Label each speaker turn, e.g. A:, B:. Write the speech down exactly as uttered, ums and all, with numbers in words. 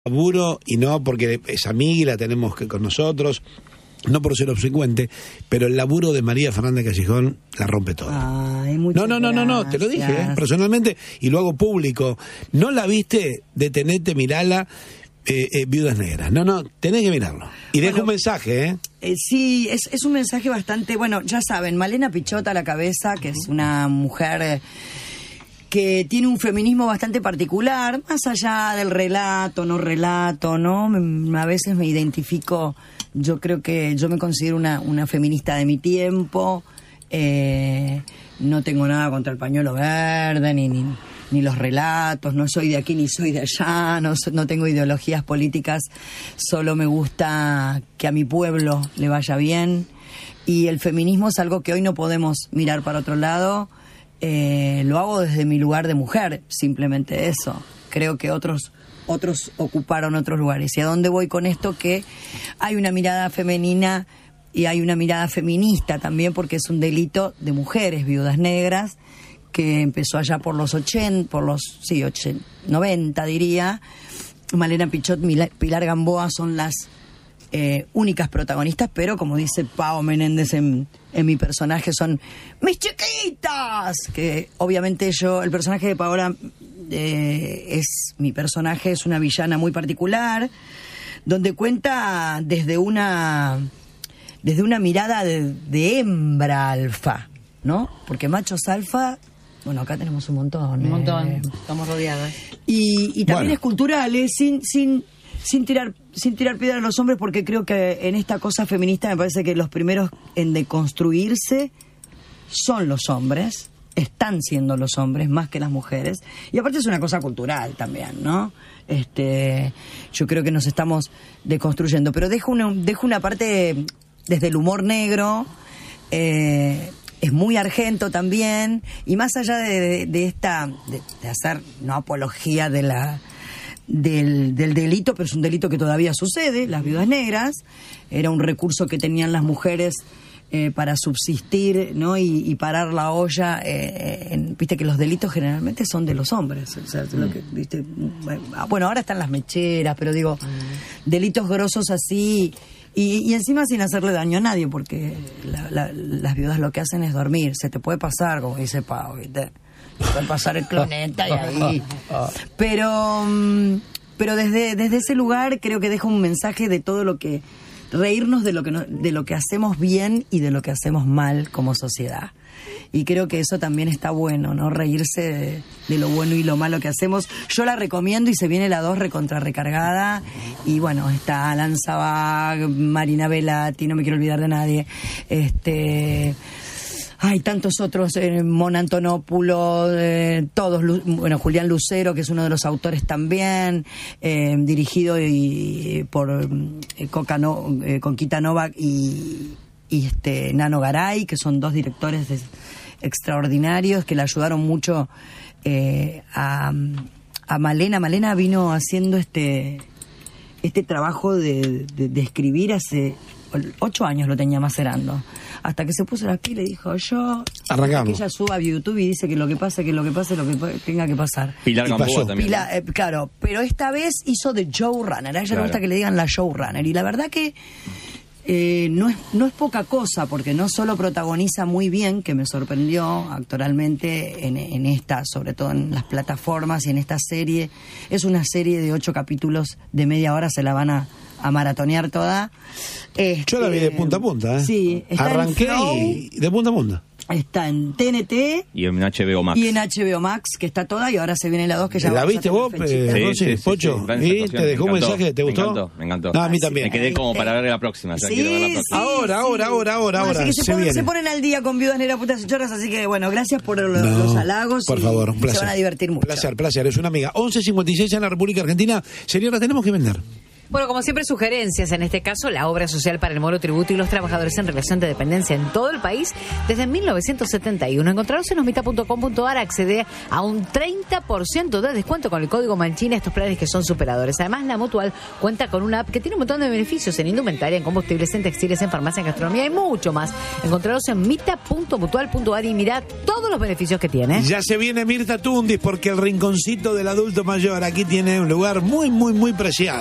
A: laburo, y no porque es amiga y la tenemos que con nosotros, no por ser obsecuente, pero el laburo de María Fernanda Callejón la rompe toda.
B: Ay,
A: no, no, no, no, no, te lo dije, ¿eh? Personalmente, y lo hago público. ¿No la viste? Detenete, mirala. Eh, eh, Viudas Negras. No, no, tenés que mirarlo. Y bueno, deja un mensaje, ¿eh?
B: eh sí, es, es un mensaje bastante, bueno, ya saben, Malena Pichot a la cabeza, que es una mujer eh, que tiene un feminismo bastante particular, más allá del relato, no relato, ¿no? Me, a veces me identifico, yo creo que yo me considero una, una feminista de mi tiempo, eh, no tengo nada contra el pañuelo verde, ni... ni ni los relatos, no soy de aquí ni soy de allá, no, no tengo ideologías políticas, solo me gusta que a mi pueblo le vaya bien, y el feminismo es algo que hoy no podemos mirar para otro lado, eh, lo hago desde mi lugar de mujer, simplemente eso. Creo que otros otros ocuparon otros lugares. ¿Y a dónde voy con esto? Que hay una mirada femenina y hay una mirada feminista también, porque es un delito de mujeres, viudas negras, que empezó allá por los ochenta, por los, sí, ochenta, noventa diría. Malena Pichot, Pilar Gamboa son las eh, únicas protagonistas, pero como dice Pao Menéndez en, en mi personaje, son mis chiquitas, que obviamente yo, el personaje de Paola eh, es, mi personaje es una villana muy particular, donde cuenta desde una, desde una mirada de, de hembra alfa, ¿no? Porque machos alfa, bueno, acá tenemos un montón.
C: Un montón,
B: eh.
C: estamos rodeadas.
B: Y, y también
A: bueno.
B: es cultural, ¿eh? sin, sin, sin tirar sin tirar piedra a los hombres, porque creo que en esta cosa feminista me parece que los primeros en deconstruirse son los hombres, están siendo los hombres más que las mujeres. Y aparte es una cosa cultural también, ¿no? Este, yo creo que nos estamos deconstruyendo. Pero dejo una, dejo una parte desde el humor negro, eh... es muy argento también, y más allá de, de, de esta, de, de hacer no apología de la del, del delito, pero es un delito que todavía sucede, las viudas negras, era un recurso que tenían las mujeres eh, para subsistir, ¿no? y, y parar la olla, eh, en, viste que los delitos generalmente son de los hombres, o sea, mm. lo que, viste, bueno, ahora están las mecheras, pero digo, mm. delitos grosos así. Y, y encima sin hacerle daño a nadie, porque la, la, las viudas lo que hacen es dormir. Se te puede pasar, como dice Pau, ¿viste? Se puede pasar el cloneta y ahí. Pero, pero desde, desde ese lugar creo que deja un mensaje de todo lo que... reírnos de lo que no, de lo que hacemos bien y de lo que hacemos mal como sociedad. Y creo que eso también está bueno, ¿no? Reírse de, de lo bueno y lo malo que hacemos. Yo la recomiendo y se viene la dos recontra recargada. Y bueno, está Alan Zabag, Marina Velati, no me quiero olvidar de nadie. Este... Hay tantos otros, eh, Mona Antonopoulos, eh, todos, bueno, Julián Lucero, que es uno de los autores también, eh, dirigido y, por eh, Coca no, eh, Conquita Novak y, y este Nano Garay, que son dos directores de, extraordinarios que le ayudaron mucho eh, a, a Malena. Malena vino haciendo este, este trabajo de, de, de escribir hace ocho años, lo tenía macerando. Hasta que se puso la pila y dijo, yo...
A: Arrancamos.
B: Que ella suba a YouTube y dice que lo que pasa, que lo que pase, lo que tenga que pasar.
D: Pilar Gamboa también.
B: Pilar, eh, claro, pero esta vez hizo de showrunner. A ella
D: claro.
B: le gusta que le digan la showrunner. Y la verdad que eh, no, es, no es poca cosa, porque no solo protagoniza muy bien, que me sorprendió actoralmente en, en esta, sobre todo en las plataformas y en esta serie. Es una serie de ocho capítulos de media hora, se la van a... a maratonear toda. Este,
A: yo la vi de punta a punta, ¿eh?
B: Sí, está
A: arranqué
B: en Flow,
A: y de punta a punta.
B: Está en T N T
D: y en H B O Max.
B: Y en H B O Max, que está toda, y ahora se viene la dos, que ya
A: ¿La viste vos,
B: eh,
A: sí, sí, sí, Pocho?
D: Sí,
A: ¿Y te dejó un mensaje? ¿Te gustó?
D: Me encantó, me encantó.
A: No, a mí también.
D: Me quedé como para ver la próxima. Ya
B: sí,
D: quiero ver la próxima.
B: Sí,
A: ahora,
B: sí.
A: ahora, ahora, ahora,
B: bueno,
A: ahora.
B: Así que se,
A: se,
B: ponen,
A: viene.
B: se ponen al día con Viudas Negras, Putas y Chorras, así que bueno, gracias por los,
A: no,
B: los halagos.
A: Por
B: y,
A: favor, un placer.
B: Se van a divertir mucho.
A: Placer, placer. Es una amiga. once cincuenta y seis en la República Argentina. Señora, tenemos que vender.
C: Bueno, como siempre, sugerencias. En este caso, la obra social para el monotributo y los trabajadores en relación de dependencia en todo el país desde mil novecientos setenta y uno. Encontraros en omita punto com punto ar, accede a un treinta por ciento de descuento con el código Manchina, estos planes que son superadores. Además, la Mutual cuenta con una app que tiene un montón de beneficios en indumentaria, en combustibles, en textiles, en farmacia, en gastronomía y mucho más. Encontraros en mita punto mutual punto ar y mirad todos los beneficios que tiene.
A: Ya se viene Mirta Tundis porque el rinconcito del adulto mayor aquí tiene un lugar muy, muy, muy preciado.